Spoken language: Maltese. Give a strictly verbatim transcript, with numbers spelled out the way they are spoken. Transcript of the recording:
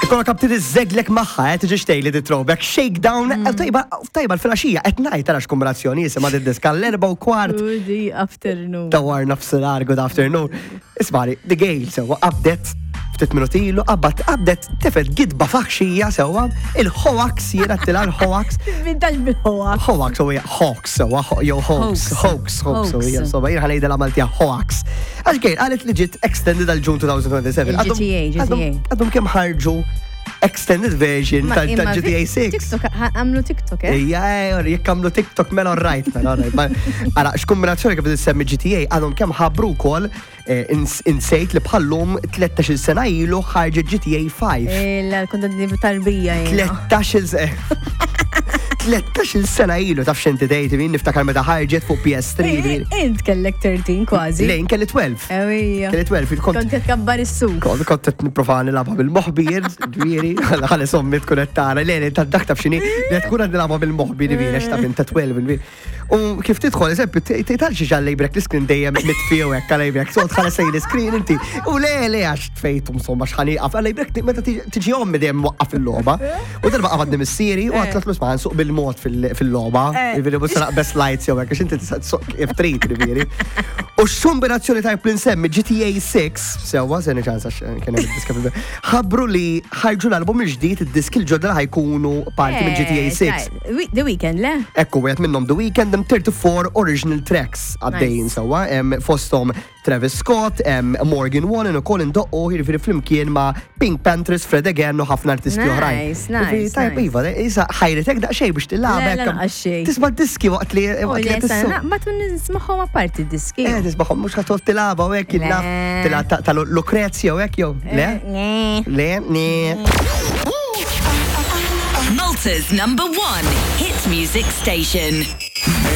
Ikollok abti iżżeglek magħha qed tiġi xtejli di throwback shakedown tajba tajba l-filgħaxija qed ngħid tara x'kombinazzjoni jisimha diska l-erba' u kwart. Good afternoon. Dawar nafsinhar, good afternoon. Ismari, the Gale sewwa qabdet ftit minuti ilu qabad qabdet tefed gidba faħxija sewwa il-hoax jiena tila l-hoax. Vintax bil-hoax. Hoax u hija hoax sewwa jew hoax hoax hoax u hija sewwa jiena ħanejda l-amaltija hoax. Għax Gale qalet li ġiet extended għal June twenty twenty-seven. G T A, G T A. Għadhom kemm ħarġu extended version ta' G T A six. TikTok, għamlu TikTok, eh? Ija, jekk għamlu TikTok mela right, mela right. Għara, x'kombinazzjoni kif tissemmi G T A għadhom kemm ħabru wkoll insejt li bħallum tlettax-il sena ilu ħarġet G T A five. Il-kontent tarbija jena. tlettax-il tlettax-il sena ilu taf x'inti dejti min niftakar meta ħarġet fuq P S three. Int kellek thirteen kważi. Lejn kelli twelve. Ewija. Kelli twelve. Kont qed kabbar is-suq. Kont qed nipprova nilagħba bil-moħbir, ġifieri, ħalli sommi tkun qed tara lejn ta' dak taf x'inhi li tkun qed nilagħba bil-moħbir ġifieri x'taf inta twelve. U kif tidħol eżempju tgħidal xi ġal lejbrek l-iskrin dejjem mitfiju hekk għalejbrek, so tħares sejn l-iskrin inti. U le le għax tfejtu insomma x'ħaniqaf għalejbrek meta tiġi ommi dejjem waqqaf il-logħba. U darba qabadni missieri u għatlat l-isma' nsuq bil-mod fil-logħba, jiġifieri bus naqbes lights jew hekk għax inti tista' tsuq kif trid jiġifieri. U x'kombinazzjoni tajb li nsemmi G T A six sewwa se niċansa kien hemm id-diska fil ħabbru li ħarġu l-album il-ġdid id-disk il-ġodda ħajkunu parti minn G T A six. The Weeknd, le? Ekku wieħed minnhom The Weeknd thirty-four original tracks għaddejjin sewwa, fosthom Travis Scott, Morgan Wallen u Colin Doqqo jiġifieri flimkien ma' Pink Panthers, Fred Again u ħafna artisti oħrajn. Nice, nice. Tajb iva, isa ħajretek daqsxejn biex tillagħbek. Tisma' diski waqt li waqt li ma tun nisma'hom apparti d-diski. Eh, tisma'hom mhux ħadd tilagħba u hekk il-naf tilgħab ta' Lucrezia u hekk jew. Le? Le? Le. Malta's number one hit music station.